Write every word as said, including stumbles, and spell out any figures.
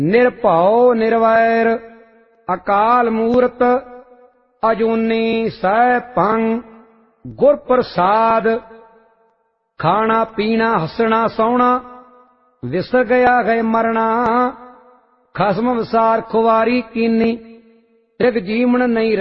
ਨਿਰਭਉ ਨਿਰਵੈਰ ਅਕਾਲ ਮੂਰਤ ਅਜੂਨੀ ਸੈਭੰ ਗੁਰ ਪ੍ਰਸਾਦ। ਖਾਣਾ ਪੀਣਾ ਹੱਸਣਾ ਸੌਣਾ ਵਿਸਰ ਗਿਆ ਹੈ ਮਰਣਾ। ਖਸਮ ਵਿਸਾਰ ਖੁਵਾਰੀ ਕੀਨੀ ਤ੍ਰਿਗ ਜੀਵਨ ਨਹੀਂ